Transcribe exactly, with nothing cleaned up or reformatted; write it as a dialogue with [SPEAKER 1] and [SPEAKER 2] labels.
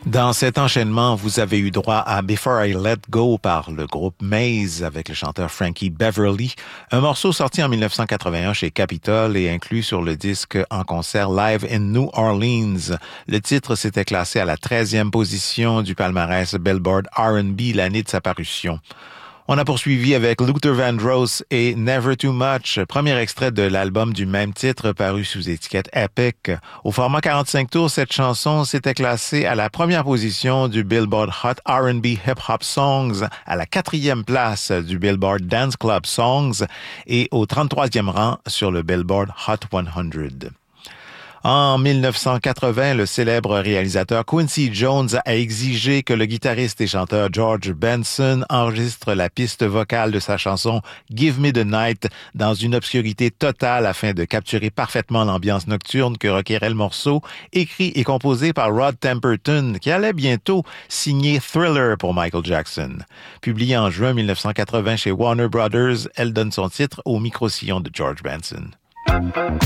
[SPEAKER 1] Dans cet enchaînement, vous avez eu droit à Before I Let Go par le groupe Maze avec le chanteur Frankie Beverly, un morceau sorti en dix-neuf cent quatre-vingt-un chez Capitol et inclus sur le disque en concert Live in New Orleans. Le titre s'était classé à la treizième position du palmarès Billboard R and B l'année de sa parution. On a poursuivi avec Luther Vandross et Never Too Much, premier extrait de l'album du même titre paru sous étiquette Epic. Au format quarante-cinq tours, cette chanson s'était classée à la première position du Billboard Hot R and B Hip Hop Songs, à la quatrième place du Billboard Dance Club Songs et au trente-troisième rang sur le Billboard Hot cent. En dix-neuf cent quatre-vingts, le célèbre réalisateur Quincy Jones a exigé que le guitariste et chanteur George Benson enregistre la piste vocale de sa chanson Give Me the Night dans une obscurité totale afin de capturer parfaitement l'ambiance nocturne que requérait le morceau, écrit et composé par Rod Temperton, qui allait bientôt signer Thriller pour Michael Jackson. Publiée en juin dix-neuf cent quatre-vingts chez Warner Brothers, elle donne son titre au micro-sillon de George Benson.